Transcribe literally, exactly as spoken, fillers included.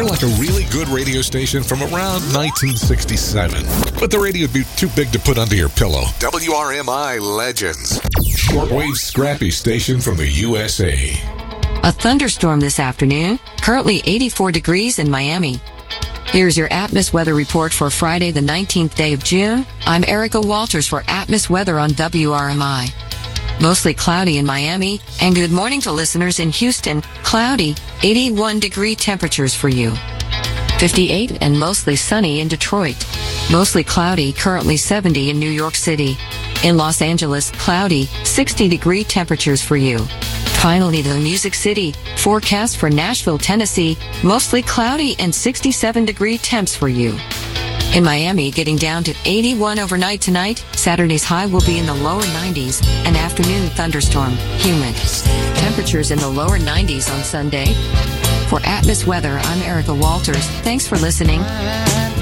They're like a really good radio station from around nineteen sixty-seven. But the radio would be too big to put under your pillow. W R M I Legends. Shortwave scrappy station from the U S A. A thunderstorm this afternoon. Currently eighty-four degrees in Miami. Here's your Atmos weather report for Friday, the nineteenth day of June. I'm Erica Walters for Atmos Weather on W R M I. Mostly cloudy in Miami, and good morning to listeners in Houston. Cloudy, eighty-one degree temperatures for you. fifty-eight and mostly sunny in Detroit. Mostly cloudy, currently seventy in New York City. In Los Angeles, cloudy, sixty degree temperatures for you. Finally, the Music City, forecast for Nashville, Tennessee, mostly cloudy and sixty-seven degree temps for you. In Miami, getting down to eighty-one overnight tonight. Saturday's high will be in the lower nineties. An afternoon thunderstorm, humid. Temperatures in the lower nineties on Sunday. For Atmos Weather, I'm Erica Walters. Thanks for listening.